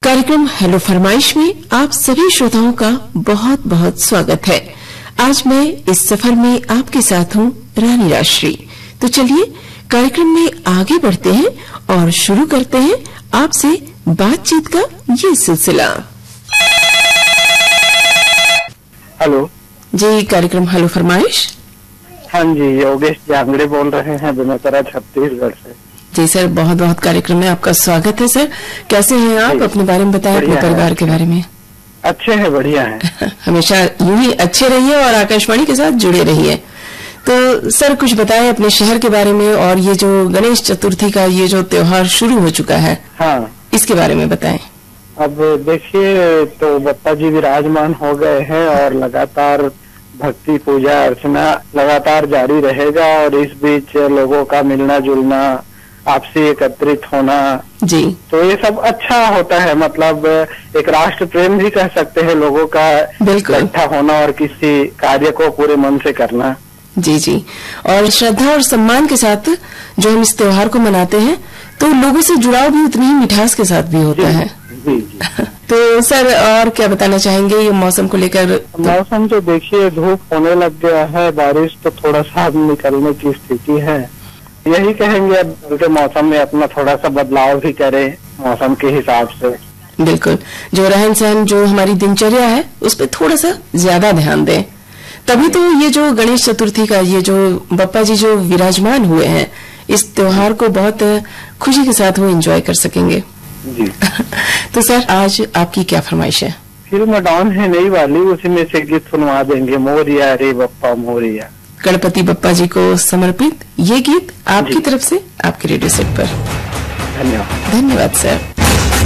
कार्यक्रम हेलो फरमाइश में आप सभी श्रोताओं का बहुत बहुत स्वागत है। आज मैं इस सफर में आपके साथ हूं रानी राजश्री। तो चलिए कार्यक्रम में आगे बढ़ते हैं और शुरू करते हैं आपसे बातचीत का ये सिलसिला। हेलो जी, कार्यक्रम हेलो फरमाइश। हाँ जी, योगेश जांगड़े बोल रहे हैं बेमेतरा छत्तीसगढ़ से। जी सर, बहुत बहुत कार्यक्रम में आपका स्वागत है। सर कैसे हैं आप? अपने बारे में बताएं, अपने परिवार के बारे में। अच्छे हैं, बढ़िया हैं। हमेशा यूं ही अच्छे रहिए और आकाशवाणी के साथ जुड़े रहिए। तो सर कुछ बताएं अपने शहर के बारे में और ये जो गणेश चतुर्थी का ये जो त्योहार शुरू हो चुका है, हाँ, इसके बारे में बताएं। अब देखिए, तो बप्पा जी विराजमान हो गए हैं और लगातार भक्ति पूजा अर्चना लगातार जारी रहेगा और इस बीच लोगों का मिलना जुलना, आपसी एकत्रित होना जी, तो ये सब अच्छा होता है। मतलब एक राष्ट्र प्रेम भी कह सकते हैं लोगों का इकट्ठा होना और किसी कार्य को पूरे मन से करना। जी जी, और श्रद्धा और सम्मान के साथ जो हम इस त्योहार को मनाते हैं तो लोगों से जुड़ाव भी उतनी ही मिठास के साथ भी होता है। जी जी। तो सर और क्या बताना चाहेंगे ये मौसम को लेकर? मौसम तो देखिए, धूप होने लग गया है, बारिश तो थोड़ा सा निकलने की स्थिति है। यही कहेंगे अब के मौसम में अपना थोड़ा सा बदलाव भी करें मौसम के हिसाब से। बिल्कुल, जो रहन सहन जो हमारी दिनचर्या है उस पर थोड़ा सा ज्यादा ध्यान दें, तभी तो ये जो गणेश चतुर्थी का ये जो बप्पा जी जो विराजमान हुए हैं इस त्योहार को बहुत खुशी के साथ वो एंजॉय कर सकेंगे। जी। तो सर आज आपकी क्या फरमाइश है? फिल्म डॉन है नई वाली, उसी में से गीत सुनवा देंगे, मोरिया रे बप्पा मोरिया। गणपति बप्पा जी को समर्पित ये गीत आपकी तरफ से आपके रेडियो सेट पर। धन्यवाद। धन्यवाद सर।